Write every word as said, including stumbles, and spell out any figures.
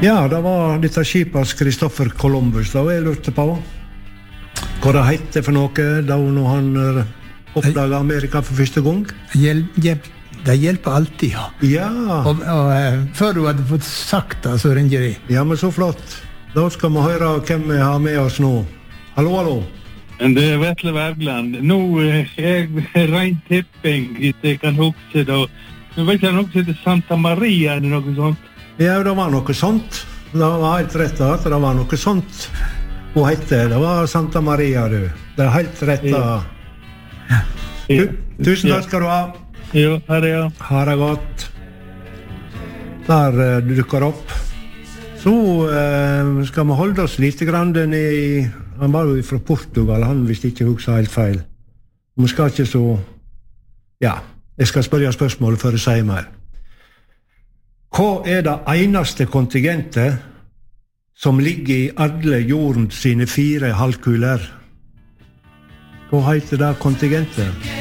Ja, det var dette skipet Christopher Columbus, da jeg lurte på. Hva det heter for noe, da når han oppdaget Amerika for første gang? Hjelp, hjelp, det hjelper alltid, ja. Ja. Og, og uh, før du hadde fått sagt det, så ringer de. Ja, men så flott. Da skal vi høre hvem vi har med oss nå. Hallo, hallo. Det er Vetle Wergeland. Nå er jeg rent tipping, hvis jeg kan huske det. Jeg vet ikke, noe som heter Santa Maria, eller noe sånt. Ja, det var noe sånt. Det var helt rett at det var noe sånt. Hun hette, det var Santa Maria, du. Det er helt rett. Ja. Ja. Tusen takk skal du ha. Jo, her er jeg. Ha det godt. Der uh, dukker opp. Så uh, skal vi holde oss litt grann i... Han var jo fra Portugal, han hvis ikke husker helt feil. Vi skal ikke så... Ja, jeg skal spørre spørsmålet før jeg sier mer. Hva er det eneste kontingentet som ligger i alle jordens sine fire halvkuler? Hva heter det kontingentet?